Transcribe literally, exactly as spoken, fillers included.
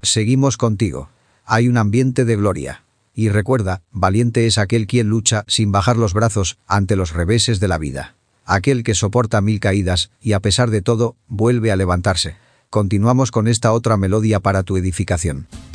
Seguimos contigo. Hay un ambiente de gloria. Y recuerda, valiente es aquel quien lucha sin bajar los brazos ante los reveses de la vida. Aquel que soporta mil caídas y a pesar de todo, vuelve a levantarse. Continuamos con esta otra melodía para tu edificación.